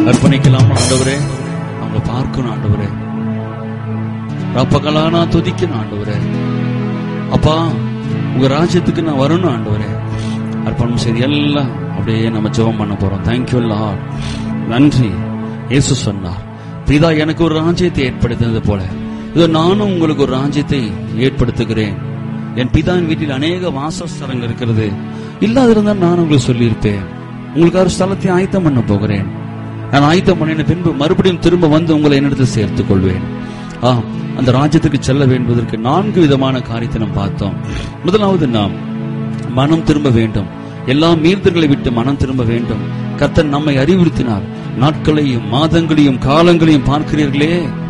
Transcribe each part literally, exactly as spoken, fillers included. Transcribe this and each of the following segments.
அர்ப்பணிக்கலாம் ஆண்டவரே. அவங்க பார்க்கணும் ஆண்டவரே. ராப்பகலா நான் துதிக்கணும் ஆண்டவரே. அப்பா உங்க ராஜ்யத்துக்கு நான் வரணும் ஆண்டவரே. அர்ப்பணம் செய்து எல்லாம் அப்படியே நம்ம ஜெபம் பண்ண போறோம். Thank you Lord. நன்றி. இயேசு சொன்னார், பிதா எனக்கு ஒரு ராஜ்யத்தை ஏற்படுத்தினது போல இதோ நானும் உங்களுக்கு ஒரு ராஜ்யத்தை ஏற்படுத்துகிறேன். என் பிதாவின் வீட்டில் அநேக வாசஸ்தலங்கள் இருக்கிறது. இல்லாதிருந்தால் நான் உங்களுக்கு சொல்லியிருப்பேன். உங்களுக்கு ஒரு ஸ்தலத்தை ஆயத்தம் பண்ண போகிறேன். நான் ஆயத்தம் பண்ணின பின்பு மறுபடியும் திரும்ப வந்து உங்களை என்னிடத்தில் சேர்த்துக் கொள்வேன். ஆ அந்த ராஜ்யத்துக்கு செல்ல வேண்டுவதற்கு நான்கு விதமான காரியத்தை நாம் பார்த்தோம். முதலாவது, நாம் மனம் திரும்ப வேண்டும். எல்லா மீறுதல்களை விட்டு மனம் திரும்ப வேண்டும். கர்த்தர் நம்மை அறிவுறுத்தினார். நாட்களையும் மாதங்களையும் காலங்களையும் பார்க்கிறீர்களே,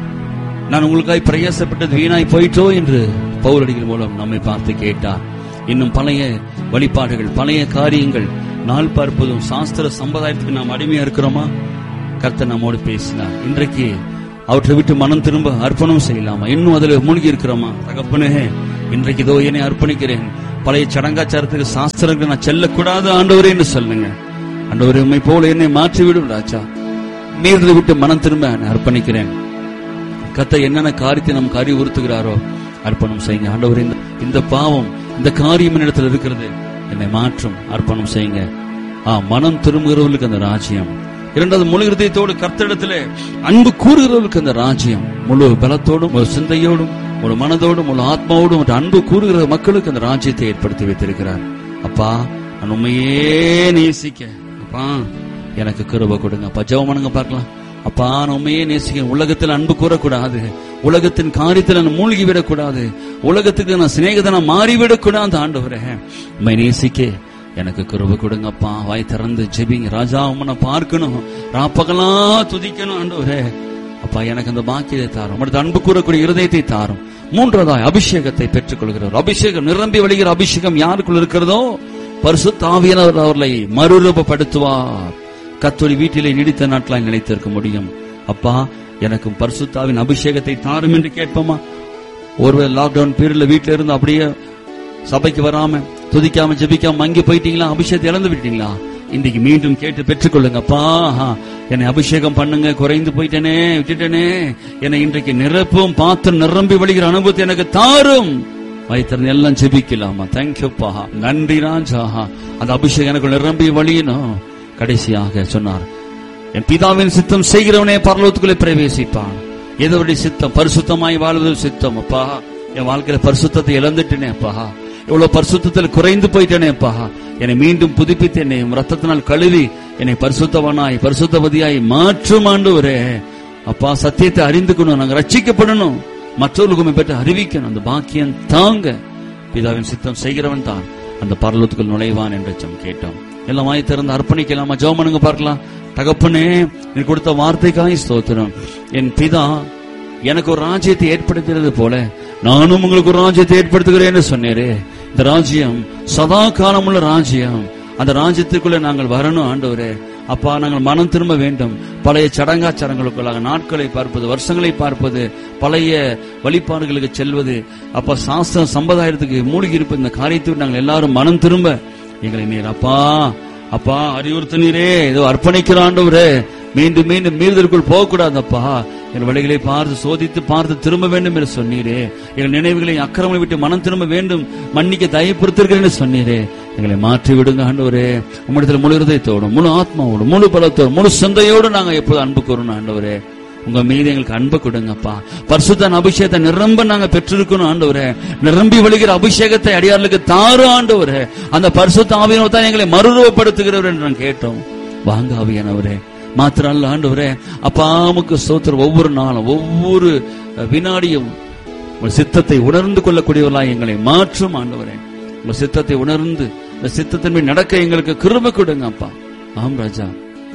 நான் உங்களுக்காய் பிரயாசப்பட்டது வீணாய் போயிட்டோ என்று பவுலடிகள் மூலம் நம்மை பார்த்து கேட்டார். இன்னும் பழைய வழிபாடுகள், பழைய காரியங்கள், நாள் பார்ப்பதும் சாஸ்திர சம்பிரதாயத்துக்கு நாம் அடிமையா இருக்கிறோமா? கர்த்தர் நம்மோடு பேசினார். இன்றைக்கு அவற்றை விட்டு மனம் திரும்ப அர்ப்பணம் செய்யலாமா? இன்னும் அதில் மூழ்கி இருக்கிறோமா? தகப்பனே, இன்றைக்கு இதோ என்னை அர்ப்பணிக்கிறேன். பழைய சடங்காச்சாரத்துக்கு, சாஸ்திரங்களுக்கு நான் செல்லக்கூடாது ஆண்டவரே என்று சொல்லுங்க. ஆண்டவரே, உண்மை போல என்னை மாற்றிவிடும் ராஜா. மீறதை விட்டு மனம் திரும்ப அர்ப்பணிக்கிறேன். கர்த்தர் என்னென்ன காரியத்தை நமக்கு அறிவுறுத்துகிறாரோ அர்ப்பணம் செய்யுங்க. ஆண்டவரே, இந்த பாவம், இந்த காரியம் என்னிடத்தில் இருக்கிறது, என்னை மாற்றும். அர்ப்பணம் செய்யுங்க. ஆ மனம் திரும்புகிறவர்களுக்கு அந்த ராஜ்யம். இரண்டாவது, முழு இருதயத்தோடு கர்த்தரிடத்திலே அன்பு கூறுகிறவர்களுக்கு அந்த ராஜ்யம். முழு பலத்தோடும், முழு சிந்தையோடும், முழு மனதோடும், முழு ஆத்மாவோடும் அன்பு கூறுகிற மக்களுக்கு அந்த ராஜ்யத்தை ஏற்படுத்தி வைத்திருக்கிறார். அப்பா, நான் உண்மையே நேசிக்க அப்பா எனக்கு கிருபை கொடுங்க. அப்பா ஜெபம் பண்ணுங்க பார்க்கலாம். அப்பா, நான் உண்மையே நேசிக்க. உலகத்தில் அன்பு கூறக்கூடாது. உலகத்தின் காரியத்தில் நான் மூழ்கி விடக்கூடாது. உலகத்துக்கு நான் சிநேகிதனா மாறிவிடக்கூடாது. ஆண்டவரே, உண்மை நேசிக்க எனக்கு கிருபை கொடுங்கப்பா. வாய் திறந்து ஜெபிங்க. ராஜா, உம்மை பார்க்கணும், ராப்பகலா துதிக்கணும். ஆண்டவரே, அப்பா எனக்கு அந்த பாக்கியத்தை தாரும். அடுத்து, அன்பு கூறக்கூடிய இருதயத்தை தாரும். மூன்றாவதாய், அபிஷேகத்தை பெற்றுக் கொள்கிறோம். அபிஷேகம், நிரம்பி வழிகிற அபிஷேகம் யாருக்குள் இருக்கிறதோ பரிசுத்த ஆவியானவர் அவர்களை மறுரூபப்படுத்துவார். கர்த்தருடைய வீட்டிலே நீடித்த நாட்களாய் நிலைத்திருக்க முடியும். அப்பா, எனக்கும் பரிசுத்தாவின் அபிஷேகத்தை தாரும் என்று கேட்போமா? ஒருவேளை லாக்டவுன் பீரியட்ல வீட்டில இருந்து அப்படியே சபைக்கு வராம, துதிக்காம, ஜெபிக்காம அங்கே போயிட்டீங்களா? அபிஷேகத்தை இழந்து விட்டீங்களா? இன்றைக்கு மீண்டும் கேட்டு பெற்றுக்கொள்ளுங்கப்பா. என்னை அபிஷேகம் பண்ணுங்க. குறைந்து போயிட்டேனே, விட்டுட்டேனே, என்னை இன்றைக்கு நிரப்பும், பார்த்து நிரம்பி வழிகிற அனுபவத்தை எனக்கு தாரும். வைத்திருந்த எல்லாம் ஜெபிக்கலாமா? தேங்க்யூப்பா, நன்றி ராஜா. அந்த அபிஷேகம் எனக்கு நிரம்பி வழியணும். கடைசியாக சொன்னார், என் பிதாவின் சித்தம் செய்கிறவனே பரலோகத்துக்குள்ளே பிரவேசிப்பான். எதோடைய சித்தம்? பரிசுத்தமாய் வாழ்வது சித்தம். அப்பா, என் வாழ்க்கையில பரிசுத்தத்தை இழந்துட்டேனே அப்பா, இவ்வளவு பரிசுத்தத்தில் குறைந்து போயிட்டேனே அப்பா, என்னை மீண்டும் புதுப்பித்து என்னை ரத்தத்தினால் கழுவி என்னை பரிசுத்தவனாய் பரிசுத்தவதியாய் மாற்றும் ஆண்டவரே. அப்பா, சத்தியத்தை அறிந்துக்கணும், நாங்க ரட்சிக்கப்படணும், மற்றவர்களுக்கு பெற்று அறிவிக்கணும். அந்த பாக்கியம் தாங்க. பிதாவின் சித்தம் செய்கிறவன் தான் அந்த பரலோகத்துக்குள் நுழைவான் என்று கேட்டோம். எல்லாம் வாய் திறந்து அர்ப்பணிக்கலாமா? ஜெபம் பண்ணுங்க பார்க்கலாம். தகப்பனே, நீ கொடுத்த வார்த்தைக்காய் ஸ்தோத்திரம். என் பிதா எனக்கு ஒரு ராஜ்யத்தை ஏற்படுத்தினது போல நானும் உங்களுக்கு ஒரு ராஜ்யத்தை ஏற்படுத்துகிறேன்னு சொன்னேரே. இந்த ராஜ்யம் சதா காலமுள்ள ராஜ்யம். அந்த ராஜ்யத்துக்குள்ள நாங்கள் வரணும் ஆண்டவரே. அப்பா, நாங்கள் மனம் திரும்ப வேண்டும். பழைய சடங்காச்சாரங்களுக்குள்ளாக நாட்களை பார்ப்பது, வருஷங்களை பார்ப்பது, பழைய வழிபாடுகளுக்கு செல்வது, அப்பா சாஸ்திர சம்பிரதாயத்துக்கு மூழ்கி இருப்பது, இந்த காரியத்தை நாங்கள் எல்லாரும் மனம் திரும்ப எங்களை நீர் அப்பா அப்பா அறிவுறுத்தினீரே. ஏதோ அர்ப்பணிக்கிற ஆண்டவரே, மீண்டும் மீண்டும் மீறுதலுக்குள் போகக்கூடாதப்பா. என் வழிகளை பார்த்து சோதித்து பார்த்து திரும்ப வேண்டும் என்று சொன்னீரே. எங்கள் நினைவுகளை அக்கிரமங்களை விட்டு மனம் திரும்ப வேண்டும், மன்னிக்க தயப்படுத்திருக்கிறேன் சொன்னீரே. எங்களை மாற்றி விடுங்க ஆண்டவரே. உம்மிடத்தில் முழு இருதயத்தோடும், முழு ஆத்மாவோடும், முழு பலத்தோடும், முழு சிந்தையோடு நாங்கள் எப்போது அன்பு கூறணும் ஆண்டவரே. உங்க மீது எங்களுக்கு அன்பு கொடுங்கப்பா. பரிசுத்த அபிஷேகத்தை நிரம்ப நாங்க பெற்றிருக்கணும் ஆண்டவரே. நிரம்பி வழிகிற அபிஷேகத்தை அடியார்களுக்கு தாரு ஆண்டவரே. அந்த பரிசுத்த ஆவியானவர் தான் எங்களை மறுரூபப்படுத்துகிறவர் என்று நான் கேட்டோம். வாங்க ஆவியானவரே. மாத்திரம் அல்ல ஆண்டவரே, அப்பாமுக்கு ஸ்தோத்திரம். ஒவ்வொரு நாளும், ஒவ்வொரு வினாடியும் உங்கள் சித்தத்தை உணர்ந்து கொள்ளக்கூடியவர்களாய் எங்களை மாற்றும் ஆண்டவரே. உங்கள் சித்தத்தை உணர்ந்து இந்த சித்தத்தின் நடக்க எங்களுக்கு கிருபை கொடுங்க அப்பா. ஆம் ராஜா,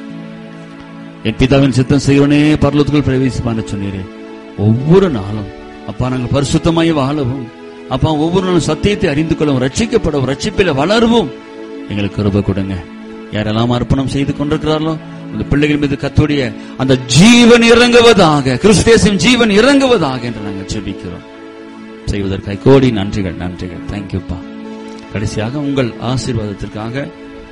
என் பிதாவின் சித்தம் செய்வனே பரலோகத்துக்குள் பிரவேசிப்பான்னு சொன்னீரே. ஒவ்வொரு நாளும் அப்பா நாங்கள் பரிசுத்தமாய் வாழவும், அப்பா ஒவ்வொரு நாளும் சத்தியத்தை அறிந்து கொள்ளவும், ரட்சிக்கப்படவும், ரட்சிப்பில வளரவும் எங்களுக்கு கிருபை கொடுங்க. யாரெல்லாம் அர்ப்பணம் செய்து கொண்டிருக்கிறார்களோ அந்த பிள்ளைகள் மீது கர்த்தருடைய அந்த ஜீவன் இறங்குவதாக, கிறிஸ்துவின் ஜீவன் இறங்குவதாக என்று நாங்கள் ஜெபிக்கிறோம். செய்வதற்காக கோடி நன்றிகள், நன்றிகள். தேங்க்யூப்பா. கடைசியாக உங்கள் ஆசீர்வாதத்திற்காக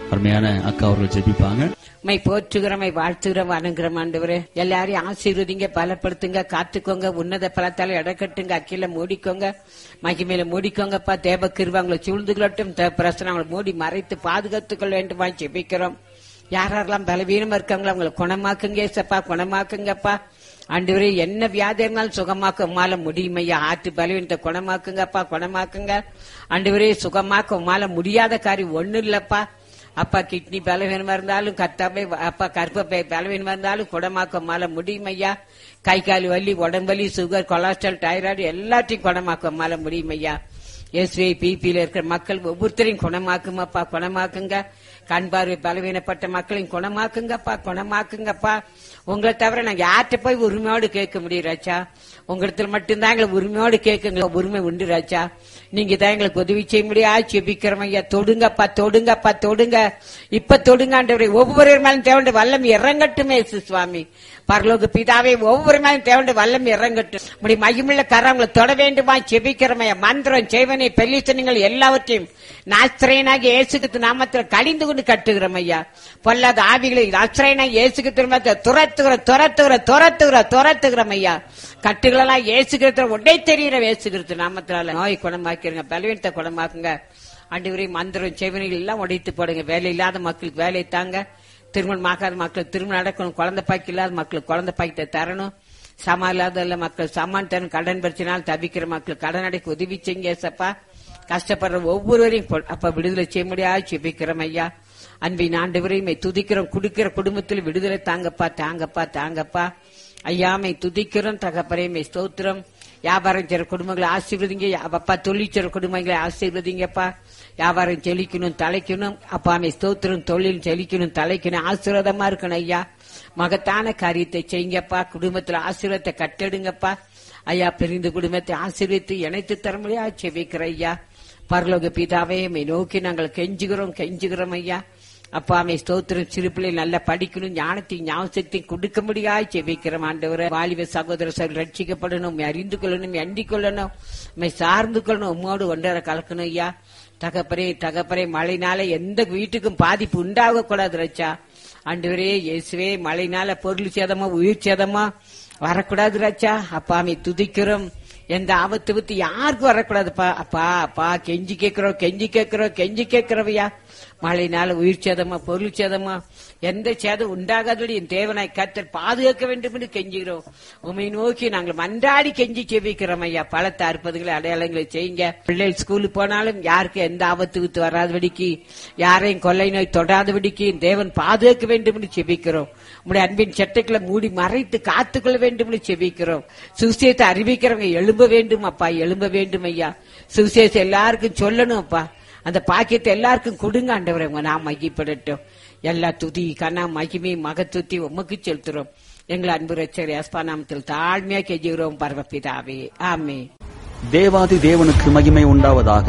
அருமையான அக்கா அவர்கள் ஜெபிப்பாங்க. மை போற்றுகிறமை வாழ்த்துகிறோம் வணங்குறோம் ஆண்டவரே. எல்லாரையும் ஆசீர்வதிங்க, பலப்படுத்துங்க, காத்துக்கோங்க, உன்னத பலத்தால இடக்கட்டுங்க, அக்கில மூடிக்கோங்க, மகிமையில மூடிக்கோங்கப்பா. தேவ கிருபை சூழ்ந்துகளட்டும், பிரச்சனை அவங்களை மூடி மறைத்து பாதுகாத்துக்கொள்ள வேண்டுமா ஜெபிக்கிறோம். யாரெல்லாம் பலவீனமா இருக்காங்களோ அவங்களை குணமாக்குங்க ஏசப்பா, குணமாக்குங்கப்பா. ஆண்டவரே என்ன வியாதி இருந்தாலும் சுகமாக்க உமால முடியுமையா. ஆற்று பலவீனத்தை குணமாக்குங்கப்பா, குணமாக்குங்க ஆண்டவரே. சுகமாக்க உமால முடியாத காரியம் ஒண்ணு இல்லப்பா. அப்பா கிட்னி பலவீனமா இருந்தாலும் கர்த்தாவே, அப்பா கர்ப்பப்பை பலவீனமா இருந்தாலும் குணமாக்க உமால முடியுமையா. கை கால் வலி, உடம்பலி, சுகர், கொலஸ்ட்ரால், தைராய்டு எல்லாத்தையும் குணமாக்க உமால முடியுமையா. எஸ்வி பிபியில இருக்கிற மக்கள் ஒவ்வொருத்தரையும் குணமாக்குமாப்பா, குணமாக்குங்க. கண் பார்வை பலவீனப்பட்ட மக்களையும் குணமாக்குங்கப்பா, குணமாக்குங்கப்பா. உங்களை தவிர நாங்க யார்கிட்ட போய் உரிமையோடு கேட்க முடியும் ராச்சா? உங்களிடத்துல மட்டும்தான் எங்களை உரிமையோடு கேட்குங்க, உரிமை உண்டு ராச்சா. நீங்க தான் எங்களுக்கு உதவி செய்ய முடியா செபிக்கிறோம் ஐயா. தொடுங்கப்பா, தொடுங்கப்பா, தொடுங்க, இப்ப தொடுங்க ஆண்டவரே. ஒவ்வொரு மேலும் தேவண்ட வல்லம் இறங்கட்டுமே சுவாமி. பரலோக பிதாவே, ஒவ்வொரு மேலும் தேவண்ட வல்லம் இறங்கட்டும். இப்படி மகிமுள்ள கரங்களை தொட வேண்டுமா செபிக்கிறோம். மந்திரம் செய்வனை பெல்லிசனங்கள் எல்லாவற்றையும் நாஸ்திரேனாகி இயேசுகிறிஸ்து நாமத்தில் கடிந்து கொண்டு கட்டுகிறோம் ஐயா. பொல்லாத ஆவிகளை நாஸ்திரேனாகி இயேசுகிறிஸ்து துரத்துகிற துரத்துகிற துரத்துகிற துரத்துகிறோம் ஐயா. கட்டுகளெல்லாம் இயேசுகிறிஸ்து உடனே தெரிகிற இயேசுகிறிஸ்து நாமத்தினால நோய் குணமாக்கிருங்க, பலவீனத்தை குணமாக்குங்க ஆண்டவரே. மந்திரம் செவனிகள் எல்லாம் உடைத்து போடுங்க. வேலை இல்லாத மக்களுக்கு வேலை தாங்க, திருமணம் ஆகாத மக்களுக்கு திருமணம் நடக்கணும், குழந்தை பாக்கி இல்லாத மக்களுக்கு குழந்தை பாக்கியத்தை தரணும், சமா இல்லாத மக்கள் சமான் தரணும், கடன் பிரச்சனால் தவிக்கிற மக்களுக்கு கடன் அடைக்க உதவி செய்யுங்க ஏசப்பா. கஷ்டப்படுற ஒவ்வொருவரையும் அப்ப விடுதலை செய்ய முடியாது செபிக்கிறோம் ஐயா. அன்பின் ஆண்டவரையுமே துதிக்கிறோம். குடுக்கிற குடும்பத்தில் விடுதலை தாங்கப்பா, தாங்கப்பா, தாங்கப்பா ஐயாமை துதிக்கிறோம். தகப்பரையுமே ஸ்தோத்திரம். வியாபாரம் செய்ற குடும்பங்களை ஆசீர்வதிங்க அப்பா. தொழில் செய்ற குடும்பங்களை ஆசீர்வதிங்கப்பா. வியாபாரம் செழிக்கணும், தலைக்கணும் அப்பாமே ஸ்தோத்திரம். தொழில் செழிக்கணும், தலைக்கணும், ஆசீர்வாதமா இருக்கணும் ஐயா. மகத்தான காரியத்தை செய்யுங்கப்பா. குடும்பத்துல ஆசீர்வாதத்தை கட்டெடுங்கப்பா ஐயா. பிரிந்து குடும்பத்தை ஆசீர்வித்து இணைத்து தர முடியாது செபிக்கிற ஐயா. பரலோக பிதாவே, மை நோக்கி நாங்கள் கெஞ்சுகிறோம், கெஞ்சுகிறோம் ஐயா. அப்பாமே ஸ்தோத்திரம். சிறு பிள்ளை நல்லா படிக்கணும், ஞானத்தையும் ஞாபகத்தையும் கொடுக்க முடியாது செபிக்கிறோம் ஆண்டவரே. வாலிப சகோதர சகோதரர் ரட்சிக்கப்படணும், அறிந்து கொள்ளணும், அண்டிக் கொள்ளணும், சார்ந்து கொள்ளணும், உம்மோடு ஒன்றரை கலக்கணும் ஐயா. தகப்பரே, தகப்பரே, மழைனால எந்த வீட்டுக்கும் பாதிப்பு உண்டாக கூடாது ரச்சா. ஆண்டவரே இயேசுவே, மழைனால பொருள் சேதமா உயிர் சேதமா வரக்கூடாது ராச்சா. அப்பாமே துதிக்கிறோம். எந்த ஆபத்து வித்து யாருக்கும் வரக்கூடாதுப்பா. அப்பா அப்பா கெஞ்சி கேட்கிறோம், கெஞ்சி கேட்கிறோம், கெஞ்சி கேட்கிறவையா. மழைனால உயிர் சேதமா பொருள் சேதமா எந்த சேதம் உண்டாகாதபடி என் தேவனாய் கர்த்தர் பாதுகாக்க வேண்டும் என்று கெஞ்சுகிறோம். உண்மை நோக்கி நாங்கள் மன்றாடி கெஞ்சி செபிக்கிறோம் ஐயா. பலத்த அற்புதங்களை அடையாளங்களை செய்யுங்க. பிள்ளைகள் ஸ்கூலுக்கு போனாலும் யாருக்கு எந்த ஆபத்து வித்து வராதபடிக்கு, யாரையும் கொள்ளை நோய் தொடாதபடிக்கு தேவன் பாதுகாக்க வேண்டும் என்று செபிக்கிறோம். உங்களுடைய அன்பின் சட்டைகளை மூடி மறைத்து காத்துக்கொள்ள வேண்டும் என்று செபிக்கிறோம். சுவிசேஷத்தை அறிவிக்கிறவங்க எழும்ப வேண்டும் அப்பா, எழும்ப வேண்டும் ஐயா. சுவிசேஷம் எல்லாருக்கும் சொல்லணும் அப்பா. அந்த பாக்கியத்தை எல்லாருக்கும் கொடுங்க ஆண்டவரே. நாம் மகிப்படட்டும். எல்லா துதி கனா மகிமை மகத்துவத்தை உமக்கு செலுத்துறோம். எங்கள் அன்பு ரட்சகர் இயேசுவின் நாமத்தில் தாழ்மையா கெஞ்சுகிறோம் பரமபிதாவே, ஆமென். தேவாதி தேவனுக்கு மகிமை உண்டாவதாக.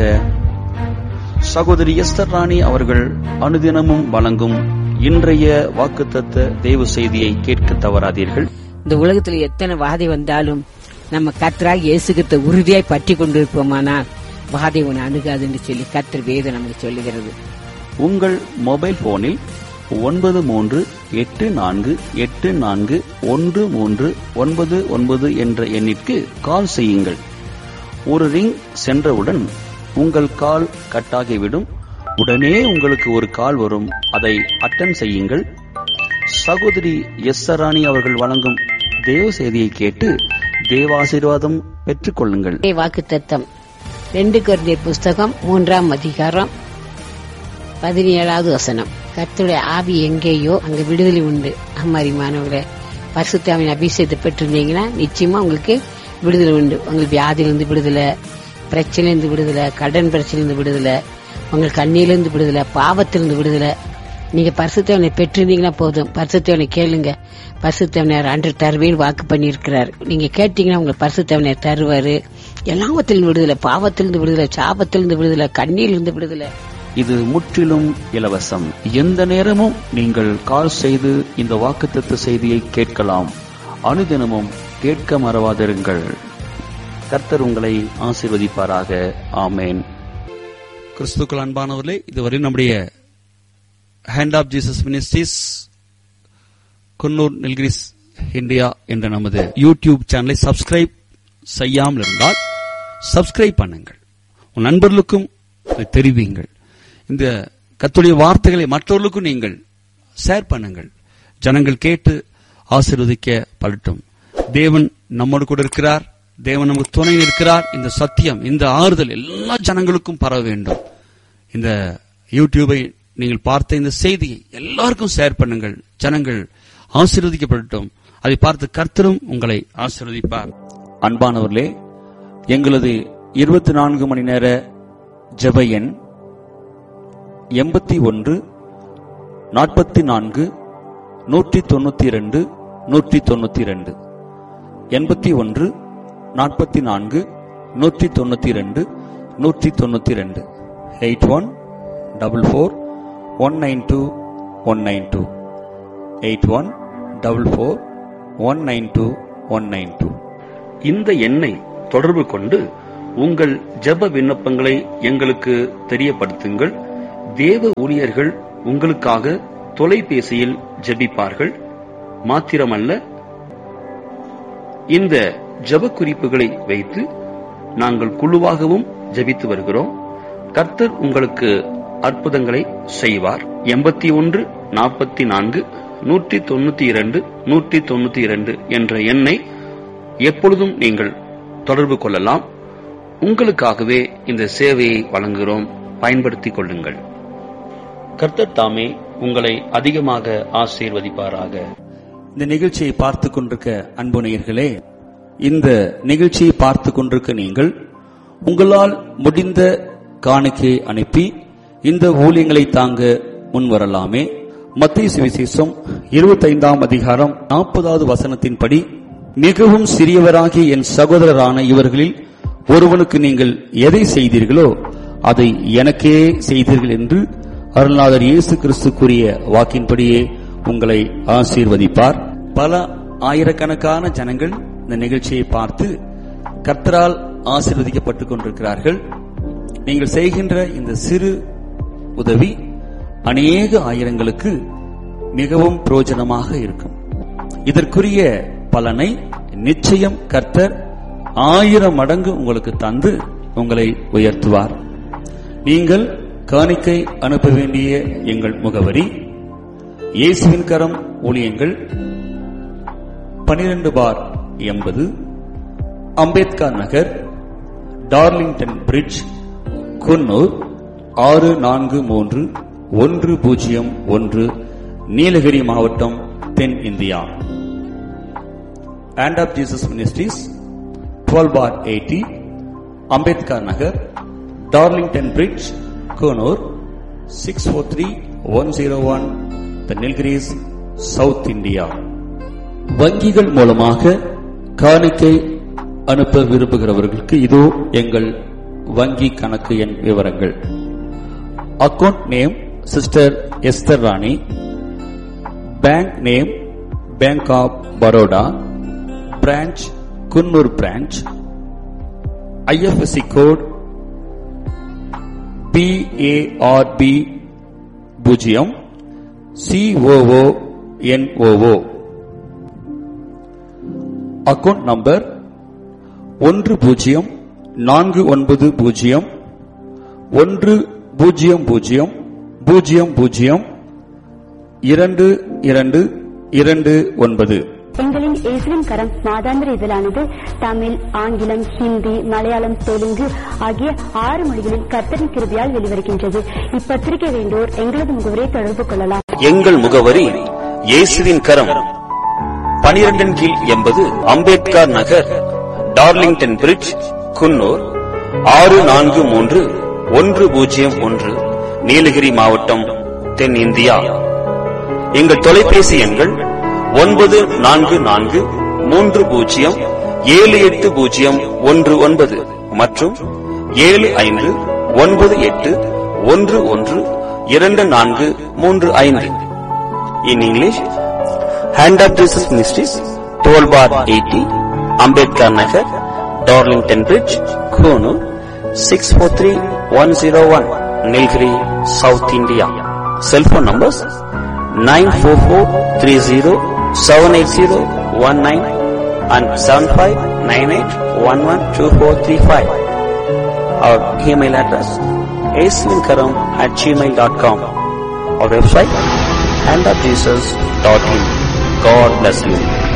சகோதரி எஸ்தர் ராணி அவர்கள் அனுதினமும் வழங்கும் இன்றைய வாக்குத்தத்த தேவ செய்தியை கேட்க தவறாதீர்கள். இந்த உலகத்தில் எத்தனை வாதை வந்தாலும் நம்ம கர்த்தராகிய இயேசு கிறிஸ்துவை உறுதியாய் பற்றி கொண்டிருப்போமானால் வாதை உன்னை அணுகாது என்று சொல்லி கர்த்தர் வேதம் நமக்கு சொல்லுகிறது. உங்கள் மொபைல் போனில் ஒன்பது மூன்று எட்டு நான்கு எட்டு நான்கு ஒன்று மூன்று ஒன்பது ஒன்பது என்ற எண்ணிற்கு கால் செய்யுங்கள். ஒரு ரிங் சென்றவுடன் உங்கள் கால் கட்டாகிவிடும். உடனே உங்களுக்கு ஒரு கால் வரும். அதை அட்டன் செய்யுங்கள். சகோதரி எஸ் ராணி அவர்கள் வழங்கும் தேவ செய்தியை கேட்டு தேவாசீர்வாதம் பெற்றுக் கொள்ளுங்கள். வாக்குத்தத்தம் ரெண்டு கொரிந்தியர் புஸ்தகம் மூன்றாம் அதிகாரம் பதினேழாவது வசனம். கர்த்தருடைய ஆவி எங்கேயோ அங்க விடுதலை உண்டு. அம்மாரிமானவர்களே, பரிசுத்த ஆவியின் அபிஷேகத்தை பெற்றிருந்தீங்கன்னா நிச்சயமா உங்களுக்கு விடுதலை உண்டு. உங்களுக்கு வியாதியிலிருந்து விடுதலை, பிரச்சனையிலிருந்து விடுதலை, கடன் பிரச்சனையிலிருந்து விடுதலை, உங்களுக்கு கண்ணியிலிருந்து விடுதலை, பாவத்திலிருந்து விடுதலை. நீங்க பரிசுத்தவனை பெற்றிருந்தீங்கன்னா போதும். பரிசுத்தவனை கேளுங்க. பரிசுத்தவனர் அன்று தருவேன்னு வாக்கு பண்ணியிருக்கிறார். நீங்க கேட்டீங்கன்னா உங்களுக்கு பரிசுத்தவனர் தருவாரு. எல்லாவத்திலிருந்து விடுதலை, பாவத்திலிருந்து விடுதலை, சாபத்திலிருந்து விடுதலை, கண்ணியிலிருந்து விடுதலை. இது முற்றிலும் இலவசம். எந்த நேரமும் நீங்கள் கால் செய்து இந்த வாக்குத்தத்த செய்தியை கேட்கலாம். அனுதினமும் கேட்க மறவாதிருங்கள். கர்த்தர் உங்களை ஆசீர்வதிப்பாராக. ஆமேன். கிறிஸ்துக்கள் அன்பானவர்களே, இதுவரை நம்முடைய hand of Jesus ministries Coonoor Nilgiris India என்ற நமது யூடியூப் சேனலை சப்ஸ்கிரைப் செய்யாமல் இருந்தால் சப்ஸ்கிரைப் பண்ணுங்கள். உன் நண்பர்களுக்கும் தெரிவிங்கள். இந்த கர்த்தருடைய வார்த்தைகளை மற்றவர்களுக்கும் நீங்கள் ஷேர் பண்ணுங்கள். ஜனங்கள் கேட்டு ஆசீர்வதிக்கப்படட்டும். தேவன் நம்மோடு கூட இருக்கிறார். தேவன் நமக்கு துணை இருக்கிறார். இந்த சத்தியம், இந்த ஆறுதல் எல்லா ஜனங்களுக்கும் பரவ வேண்டும். இந்த யூடியூபை நீங்கள் பார்த்த இந்த செய்தியை எல்லாருக்கும் ஷேர் பண்ணுங்கள். ஜனங்கள் ஆசீர்வதிக்கப்படட்டும். அதை பார்த்து கர்த்தரும் உங்களை ஆசீர்வதிப்பார். அன்பானவர்களே, எங்களது இருபத்தி நான்கு மணி நேர ஜெப எண் எண்பத்தி ஒன்று நாற்பத்தி நான்கு நூற்றி தொண்ணூத்தி இரண்டு நூற்றி தொண்ணூத்தி இரண்டு எண்பத்தி ஒன்று நாற்பத்தி நான்கு நூற்றி தொண்ணூத்தி இரண்டு நூற்றி தொண்ணூத்தி இரண்டு eight one double four one nine two one nine two eight one double four one nine two one nine two. இந்த எண்ணை தொடர்பு கொண்டு உங்கள் ஜெப விண்ணப்பங்களை எங்களுக்கு தெரியப்படுத்துங்கள். தேவ ஊழியர்கள் உங்களுக்காக தொலைபேசியில் ஜெபிப்பார்கள். மாத்திரமல்ல, இந்த ஜெப குறிப்புகளை வைத்து நாங்கள் குழுவாகவும் ஜெபித்து வருகிறோம். கர்த்தர் உங்களுக்கு அற்புதங்களை செய்வார். எண்பத்தி ஒன்று நாற்பத்தி நான்கு நூற்றி தொண்ணூத்தி இரண்டு நூற்றி தொண்ணூத்தி இரண்டு என்ற எண்ணை எப்பொழுதும் நீங்கள் தொடர்பு கொள்ளலாம். உங்களுக்காகவே இந்த சேவையை வழங்குகிறோம். பயன்படுத்திக் கொள்ளுங்கள். கர்த்தர் தாமே உங்களை அதிகமாக ஆசீர்வதிப்பாராக. இந்த நிகழ்ச்சியை பார்த்துக் கொண்டிருக்க அன்பு நேயர்களே, இந்த நிகழ்ச்சியை பார்த்துக் கொண்டிருக்க நீங்கள் உங்களால் முடிந்த காணிக்கையை அனுப்பி இந்த ஊழியங்களை தாங்க முன்வரலாமே. மத்தேயு சுவிசேஷம் இருபத்தி ஐந்தாம் அதிகாரம் நாற்பதாவது வசனத்தின்படி, மிகவும் சிறியவராகிய என் சகோதரரான இவர்களில் ஒருவனுக்கு நீங்கள் எதை செய்தீர்களோ அதை எனக்கே செய்தீர்கள் என்று அருள்நாதர் இயேசு கிறிஸ்து கூறிய வாக்கின்படியே உங்களை ஆசீர்வதிப்பார். பல ஆயிரக்கணக்கான ஜனங்கள் இந்த நிகழ்ச்சியை பார்த்து கர்த்தரால் ஆசீர்வதிக்கப்பட்டுக் கொண்டிருக்கிறார்கள். நீங்கள் செய்கின்ற இந்த சிறு உதவி அநேக ஆயிரங்களுக்கு மிகவும் பிரயோஜனமாக இருக்கும். இதற்குரிய பலனை நிச்சயம் கர்த்தர் ஆயிரம் மடங்கு உங்களுக்கு தந்து உங்களை உயர்த்துவார். நீங்கள் காணிக்கை அனுப்ப வேண்டிய எங்கள் முகவரி: இயேசுவின் கரம் ஊழியங்கள், பனிரெண்டு பார் எண்பது, அம்பேத்கர் நகர், டார்லிங்டன் பிரிட்ஜ், குன்னூர் ஆறு நான்கு மூன்று ஒன்று பூஜ்ஜியம் ஒன்று, நீலகிரி மாவட்டம், தென் India. Hand of Jesus ministries, twelve bar eighty, Ambedkar Nagar, Darlington bridge, Coonoor six four three one zero one, the Nilgiris, south India. வங்கிகள் மூலமாக காணிக்கை அனுப்ப விரும்புகிறவர்களுக்கு இதோ எங்கள் வங்கி கணக்கு எண் விவரங்கள். Account name sister Esther Rani, bank name bank of Baroda, branch Coonoor branch, IFSC code B A R B பூஜ்ஜியம் சிஓஓ என்ஓஓ. அக்கவுண்ட் நம்பர் ஒன்று பூஜ்ஜியம் நான்கு ஒன்பது பூஜ்ஜியம் ஒன்று பூஜ்ஜியம் பூஜ்ஜியம் பூஜ்ஜியம் பூஜ்ஜியம் இரண்டு இரண்டு இரண்டு ஒன்பது. எங்களின் இயேசுவின் கரம் மாதாந்திர இதழானது தமிழ், ஆங்கிலம், ஹிந்தி, மலையாளம், தெலுங்கு ஆகிய ஆறு மொழிகளில் கர்த்தரின் கிருபையால் வெளிவருகின்றது. இப்பத்திரிகை வேண்டோர் எங்களது முகவரியை தொடர்பு கொள்ளலாம். எங்கள் முகவரி: இயேசுவின் கரம், பனிரெண்டின் கீழ் எண்பது, அம்பேத்கர் நகர், டார்லிங்டன் பிரிட்ஜ், குன்னூர் ஆறு நான்கு மூன்று ஒன்று பூஜ்ஜியம் ஒன்று, நீலகிரி மாவட்டம், தென் இந்தியா. எங்கள் தொலைபேசி எண்கள் ஒன்பது நான்கு நான்கு மூன்று பூஜ்ஜியம் ஏழு எட்டு பூஜ்ஜியம் ஒன்று ஒன்பது மற்றும் ஏழு ஐந்து ஒன்பது எட்டு ஒன்று ஒன்று இரண்டு நான்கு மூன்று ஐந்து. In English, hand of Jesus ministries, twelve bar eighty, Ambedkar Nagar, Darlington bridge, Coonoor six four three one zero one, Nilgiri, south India. Cell phone numbers nine four four three zero seven eight zero one nine and seven five nine eight one one two four three five. Our email address aislinkaram at gmail dot com. Our website hand of jesus dot in. God bless you.